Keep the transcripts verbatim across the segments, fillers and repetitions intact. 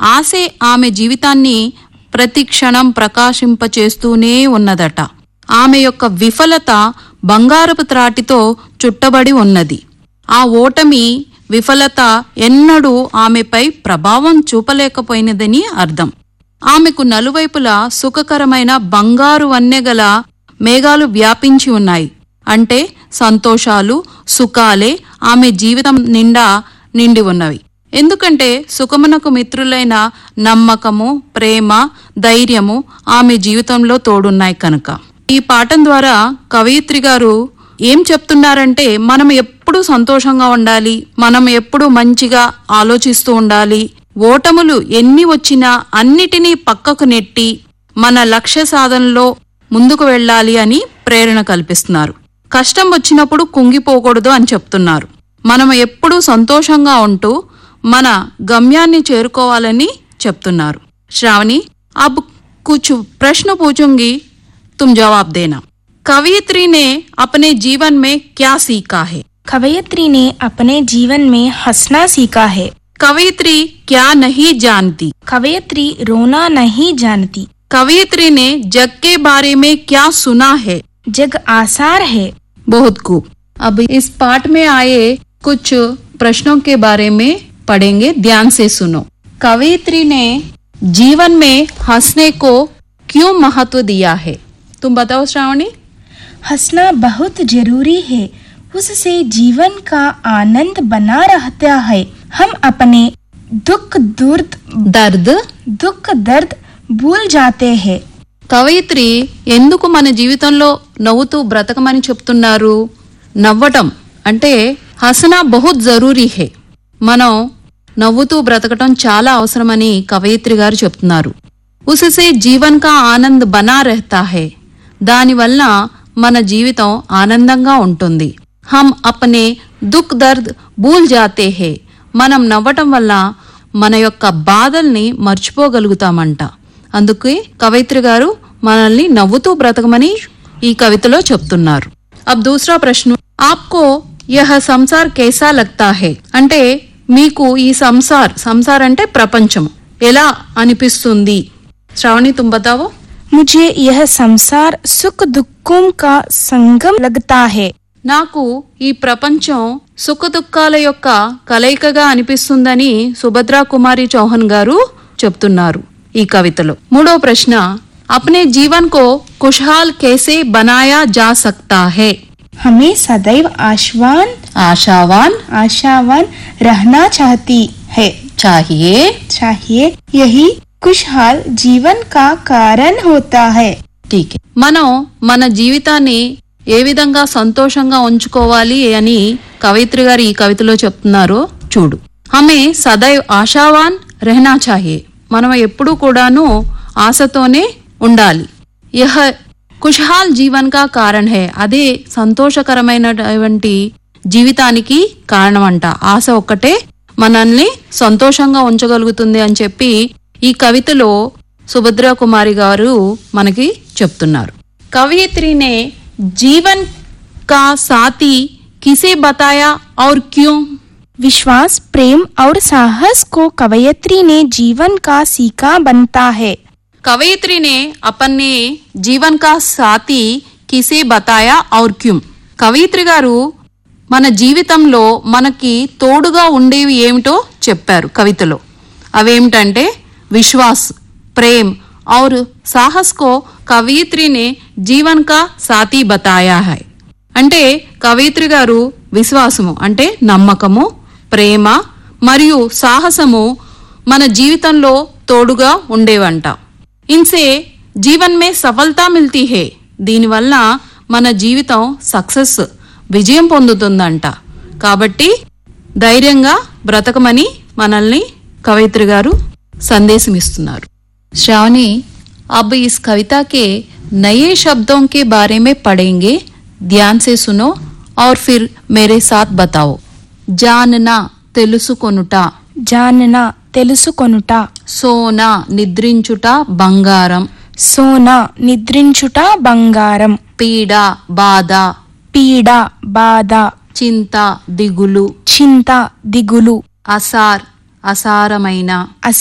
ఆశే ఆమె జీవితాన్ని ప్రతి క్షణం ప్రకాశింపచేస్తూనే ఉన్నదట. ఆమె యొక్క విఫలత బంగారపు త్రాటితో చుట్టబడి ఉన్నది. ఆ ఓటమి, విఫలత ఎన్నడూ ఆమెపై ప్రభావం చూపలేకపోయినదని అర్థం. ఆమెకు నలువైపులా సుఖకరమైన బంగారు వన్నెగల మేఘాలు వ్యాపించి ఉన్నాయి. అంటే సంతోషాలు, సుఖాలే ఆమె జీవితం నిండా నిండి ఉన్నవి. ఎందుకంటే సుఖమునకు మిత్రులైన నమ్మకము, ప్రేమ, ధైర్యము ఆమె జీవితంలో తోడున్నాయి కనుక. ఈ పాఠం ద్వారా కవయిత్రి గారు ఏం చెప్తున్నారంటే, మనం ఎప్పుడూ సంతోషంగా ఉండాలి, మనం ఎప్పుడూ మంచిగా ఆలోచిస్తూ ఉండాలి, ఓటములు ఎన్ని వచ్చినా అన్నిటినీ పక్కకు నెట్టి మన లక్ష్య సాధనలో ముందుకు వెళ్ళాలి అని ప్రేరణ కల్పిస్తున్నారు. కష్టం వచ్చినప్పుడు కుంగిపోకూడదు అని చెప్తున్నారు. మనం ఎప్పుడూ సంతోషంగా ఉంటూ మన గమ్యాన్ని చేరుకోవాలని చెప్తున్నారు. శ్రావణి, अब कुछ प्रश्न पूछूंगी, तुम जवाब देना. कवयित्री ने अपने जीवन में क्या सीखा है? कवयित्री ने अपने जीवन में हंसना सीखा है. कवयित्री क्या नहीं जानती? कवयित्री रोना नहीं जानती. कवयित्री ने जग के बारे में क्या सुना है? जग आसार है. बहुत खूब. अब इस पाठ में आए कुछ प्रश्नों के बारे में पढ़ेंगे, ध्यान से सुनो. कवयित्री ने जीवन में हंसने को क्यों महत्व दिया है? तुम बताओ श्रावणी. हंसना बहुत जरूरी है, उससे जीवन का आनंद बना रहता है. हम अपने दुख दुर्द दर्द दुख दर्द भूल जाते हैं. కవయిత్రి ఎందుకు మన జీవితంలో నవ్వుతూ బ్రతకమని చెప్తున్నారు? నవ్వటం అంటే హసనా బహుత్ జరూరీ హే. మనం నవ్వుతూ బ్రతకటం చాలా అవసరమని కవయిత్రి గారు చెప్తున్నారు. ఉససే జీవన్ కా ఆనంద్ బనా రహతా హే. దానివల్ల మన జీవితం ఆనందంగా ఉంటుంది. హమ్ అప్నే దుఃఖ్ దర్ద్ భూల్ జాతే హే. మనం నవ్వటం వల్ల మన యొక్క బాధల్ని మర్చిపోగలుగుతామంట. అందుకే కవయిత్రి గారు మనల్ని నవ్వుతూ బ్రతకమని ఈ కవితలో చెప్తున్నారు. అబ్ దూసరా ప్రశ్న, ఆప్కో యహ సంసార్ కేసా లగ్తా హే? అంటే మీకు ఈ సంసార్, సంసార్ అంటే ప్రపంచం, ఎలా అనిపిస్తుంది? శ్రావణి, తుమ్ బతావో. मुझे यह संसार सुख दुखों का संगम लगता है. నాకు ఈ ప్రపంచం సుఖ దుఃఖాల యొక్క కలయికగా అనిపిస్తుందని సుభద్రా కుమారి చౌహాన్ గారు చెప్తున్నారు ఈ కవితలో. మూడో ప్రశ్న, అప్నే జీవన్ కో ఖుషహాల్ కేసే బనాయా జా సక్తా హే? हमें सदैव आशावान आशावान आशावान रहना चाहती है चाहिए चाहिए यही खुशहाल जीवन का कारण होता है. ठीक है. మనం మన జీవితాన్ని ఏ విధంగా సంతోషంగా ఉంచుకోవాలి అని కవయిత్రి గారు ఈ కవితలో చెప్తున్నారో చూడు. హమే సదైవ్ ఆశావాన్ రెహనా చాహియే. మనం ఎప్పుడూ కూడాను ఆశతోనే ఉండాలి. యహ ఖుషహాల్ జీవన్ కా కారణ్ హే. అదే సంతోషకరమైనటువంటి జీవితానికి కారణమంట. ఆశ ఒక్కటే మనల్ని సంతోషంగా ఉంచగలుగుతుంది అని చెప్పి ఈ కవితలో సుభద్రా కుమారి గారు మనకి చెప్తున్నారు. కవయిత్రినే జీవన్ కా సాథీ కిసే బతాయా ఔర్ క్యూं? विश्वास, प्रेम और साहस को कवयित्री ने जीवन का सीखा बनता है. कवयित्री ने अपने जीवन का साथी किसे बताया और क्यों? కవయిత్రి గారు మన జీవితంలో మనకి తోడుగా ఉండేవి ఏమిటో చెప్పారు కవితలో. అవేమిటంటే విశ్వాస్, ప్రేమ్ और साहस को కవయిత్రి ने जीवन का साथी बताया है. అంటే కవయిత్రి గారు విశ్వాసము అంటే నమ్మకము, ప్రేమ మరియు సాహసము మన జీవితంలో తోడుగా ఉండేవంట. ఇన్సే జీవన్ మే సఫలతా మిల్తీ హే. దీనివల్ల మన జీవితం సక్సెస్, విజయం పొందుతుందంట. కాబట్టి ధైర్యంగా బ్రతకమని మనల్ని కవయిత్రి గారు సందేశం ఇస్తున్నారు. श्रावणी, अब इस कविता के नए शब्दों के बारे में पढ़ेंगे, ध्यान से सुनो और फिर मेरे साथ बताओ. जानना తెలుసుకొనుట, जानना తెలుసుకొనుట. సోనా నిద్రించుట బంగారం, సోనా నిద్రించుట బంగారం. పీడ బాధ, పీడ బాధ. చింత దిగులు, చింత దిగులు. అసార్ అసారమైన, అసార్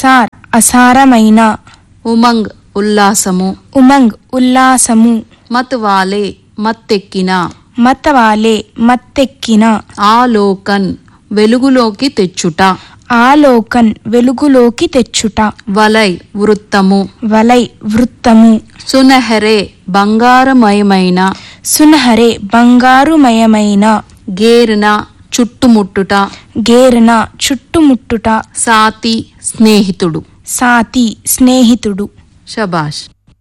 అసారమైన. ఉమంగ్ ఉల్లాసము. ఉమంగ్ ఉల్లాసము. మత్ వాలే మత్తెక్కిన. మతవాలే మత్తెక్కిన. ఆలోకన్ వెలుగులోకి తెచ్చుట. ఆలోకన్ వెలుగులోకి తెచ్చుట. వలై వృత్తము. వలై వృత్తము. సునహరే బంగారమయమైన. సునహరే బంగారుమయమైన. గేర్న చుట్టుముట్టుట. గేరన చుట్టుముట్టుట. సాతి స్నేహితుడు. సాతి స్నేహితుడు. शाबाश।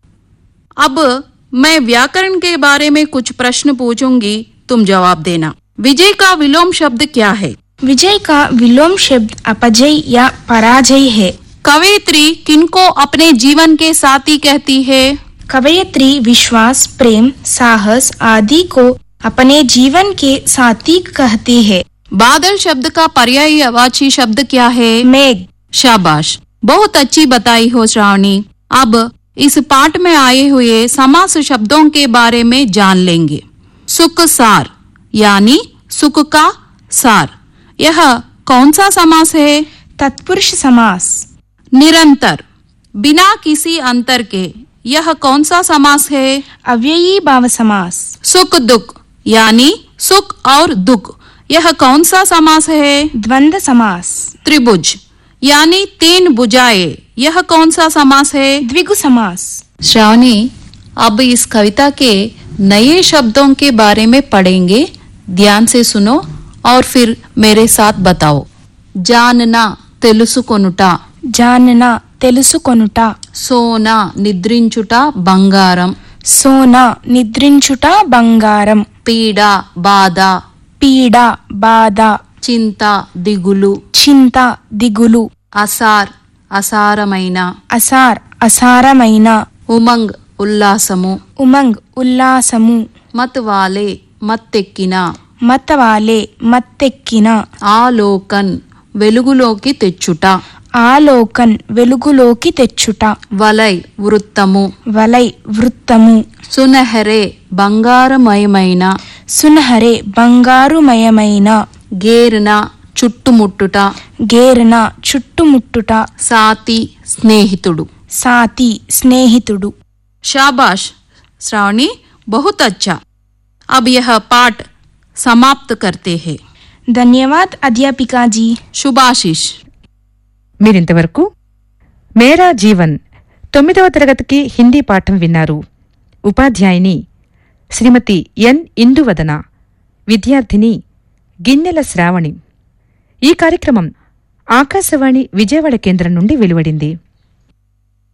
अब मैं व्याकरण के बारे में कुछ प्रश्न पूछूंगी, तुम जवाब देना। विजय का विलोम शब्द क्या है? विजय का विलोम शब्द अपजय या पराजय है। कवयित्री किनको अपने जीवन के साथी कहती है? कवयित्री विश्वास, प्रेम, साहस आदि को अपने जीवन के साथी कहती है। बादल शब्द का पर्यायवाची शब्द क्या है? मेघ। शाबाश, बहुत अच्छी बताई हो श्रावणी। अब इस पाठ में आए हुए समास शब्दों के बारे में जान लेंगे। सुख सार यानी सुख का सार, यह कौन सा समास है? तत्पुरुष समास। निरंतर बिना किसी अंतर के, यह कौन सा समास है? अव्ययी भाव समास। सुख दुख यानी सुख और दुख, यह कौन सा समास है? द्वंद्व समास। त्रिभुज यानी तीन भुजाएं, यह कौन सा समास है? द्विगु समास। श्रावणी, अब इस कविता के नए शब्दों के बारे में पढ़ेंगे। ध्यान से सुनो और फिर मेरे साथ बताओ। जानना తెలుసుకొనుట. जानना తెలుసుకొనుట. సోనా నిద్రించుట బంగారం. సోనా నిద్రించుట బంగారం. పీడ బాధ. పీడ బాధ. చింత దిగులు. చింత దిగులు. అసార్ అసారమైన. అసార్ అసారమైన. ఉమంగ్ ఉల్లాసము. ఉమంగ్ ఉల్లాసము. మత్ వాలే మత్తెక్కిన. మతవాలే మత్తెక్కిన. ఆలోకన్ వెలుగులోకి తెచ్చుట. ఆలోకన్ వెలుగులోకి తెచ్చుట. వలై వృత్తము. వలై వృత్తము. సునహరే బంగారమయమైన. సునహరే బంగారుమయమైన. గేర్న చుట్టుముట్టుట. గేరన చుట్టుముట్టుట. సాతి స్నేహితుడు. సాతి స్నేహితుడు. शाबाश श्रावणी, बहुत अच्छा। अब यह पाठ समाप्त करते हैं। ధన్యవాద్ అధ్యాపికా జీ. శుభాశిష్। మీరింతవరకు మేరా జీవన్ తొమ్మిదవ తరగతికి హిందీ పాఠం విన్నారు. ఉపాధ్యాయుని శ్రీమతి ఎన్ ఇందువదన, విద్యార్థిని గిన్నెల శ్రావణి. ఈ కార్యక్రమం ఆకాశవాణి విజయవాడ కేంద్రం నుండి వెలువడింది.